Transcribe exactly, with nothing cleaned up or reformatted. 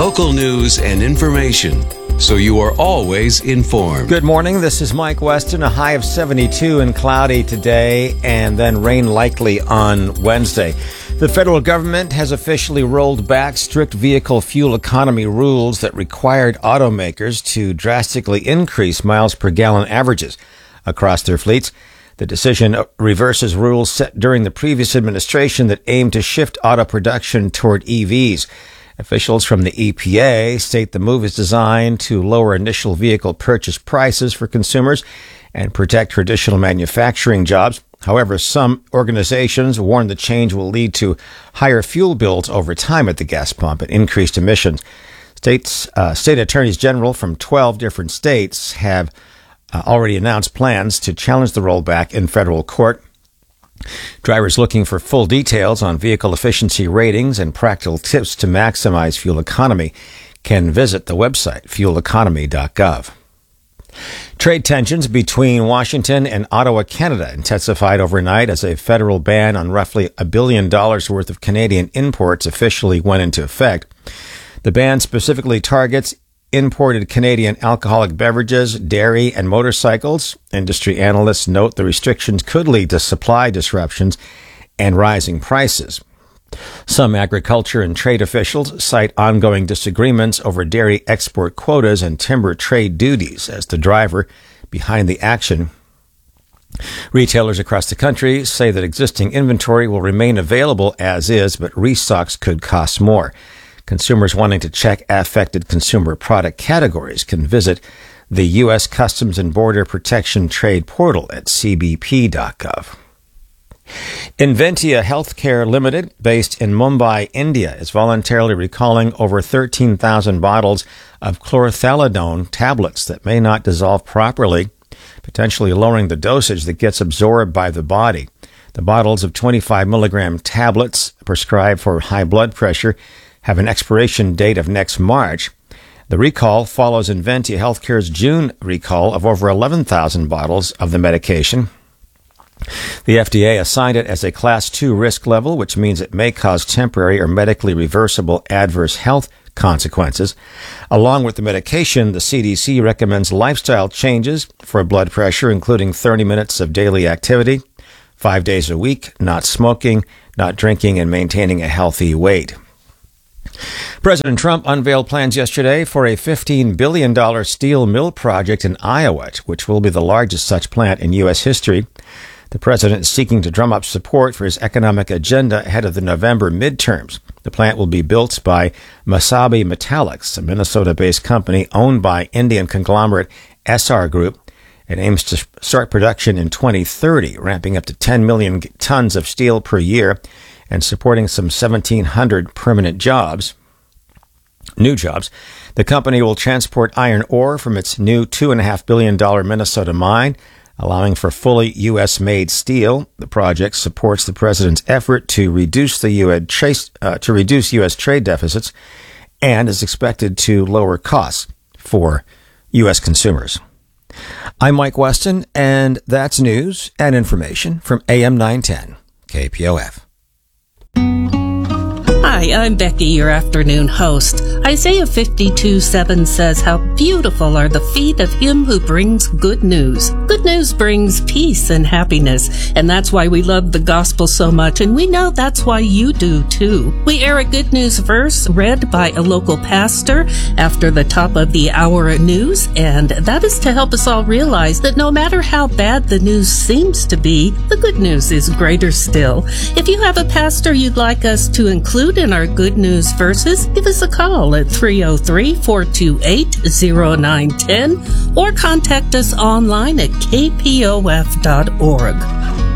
local news and information, so you are always informed. Good morning. This is Mike Weston. A high of seventy-two and cloudy today, and then rain likely on Wednesday. The federal government has officially rolled back strict vehicle fuel economy rules that required automakers to drastically increase miles per gallon averages across their fleets. The decision reverses rules set during the previous administration that aimed to shift auto production toward E Vs. Officials from the E P A state the move is designed to lower initial vehicle purchase prices for consumers and protect traditional manufacturing jobs. However, some organizations warn the change will lead to higher fuel bills over time at the gas pump and increased emissions. States, uh, state attorneys general from twelve different states have uh, already announced plans to challenge the rollback in federal court. Drivers looking for full details on vehicle efficiency ratings and practical tips to maximize fuel economy can visit the website fuel economy dot gov. Trade tensions between Washington and Ottawa, Canada intensified overnight as a federal ban on roughly a billion dollars worth of Canadian imports officially went into effect. The ban specifically targets imported Canadian alcoholic beverages, dairy, and motorcycles. Industry analysts note the restrictions could lead to supply disruptions and rising prices. Some agriculture and trade officials cite ongoing disagreements over dairy export quotas and timber trade duties as the driver behind the action. Retailers across the country say that existing inventory will remain available as is, but restocks could cost more. Consumers wanting to check affected consumer product categories can visit the U S Customs and Border Protection Trade Portal at c b p dot gov. Inventia Healthcare Limited, based in Mumbai, India, is voluntarily recalling over thirteen thousand bottles of chlorothalidone tablets that may not dissolve properly, potentially lowering the dosage that gets absorbed by the body. The bottles of twenty-five milligram tablets prescribed for high blood pressure have an expiration date of next March. The recall follows Inventia Healthcare's June recall of over eleven thousand bottles of the medication. The F D A assigned it as a Class two risk level, which means it may cause temporary or medically reversible adverse health consequences. Along with the medication, the C D C recommends lifestyle changes for blood pressure, including thirty minutes of daily activity, five days a week, not smoking, not drinking, and maintaining a healthy weight. President Trump unveiled plans yesterday for a fifteen billion dollars steel mill project in Iowa, which will be the largest such plant in U S history. The president is seeking to drum up support for his economic agenda ahead of the November midterms. The plant will be built by Mesabi Metallics, a Minnesota-based company owned by Indian conglomerate S R Group. It aims to start production in twenty thirty, ramping up to ten million tons of steel per year and supporting some seventeen hundred permanent jobs, new jobs. The company will transport iron ore from its new two point five billion dollars Minnesota mine, allowing for fully U S-made steel. The project supports the president's effort to reduce the U S trade, uh, to reduce U S trade deficits and is expected to lower costs for U S consumers. I'm Mike Weston, and that's news and information from A M nine ten K P O F. Hi, I'm Becky, your afternoon host. Isaiah fifty-two seven says, "How beautiful are the feet of him who brings good news." Good news brings peace and happiness, and that's why we love the gospel so much, and we know that's why you do too. We air a good news verse read by a local pastor after the top of the hour news, and that is to help us all realize that no matter how bad the news seems to be, the good news is greater still. If you have a pastor you'd like us to include in our good news verses, give us a call at three oh three, four two eight, oh nine one oh or contact us online at k p o f dot org.